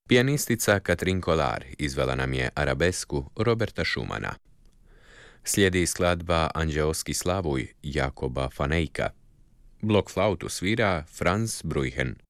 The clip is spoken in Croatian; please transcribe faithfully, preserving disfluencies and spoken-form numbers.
Pijanistica Katrin Kolar izvela nam je arabesku Roberta Schumana. Slijedi skladba Anđeoski slavuj Jakoba Fanejka. Blok flautu svira Franz Brujhen.